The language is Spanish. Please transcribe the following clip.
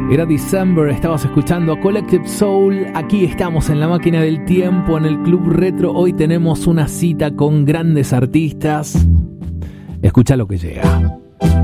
Era December, estabas escuchando Collective Soul. Aquí estamos en la máquina del tiempo, en el Club Retro. Hoy tenemos una cita con grandes artistas. Escucha lo que llega.